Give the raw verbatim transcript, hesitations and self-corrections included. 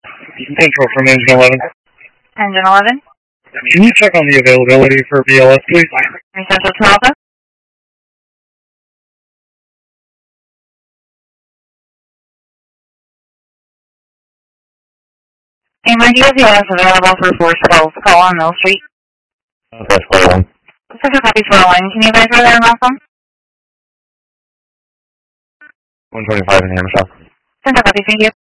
Central from Engine eleven. Engine eleven. Can you check on the availability for B L S, please? Central to Alpha. Emergency B L S available for four twelve. Call on Mill Street. Okay, four one. Central copy four one. Can you guys hear that on phone? one twenty-five in Hammershaw. Central copy, thank you.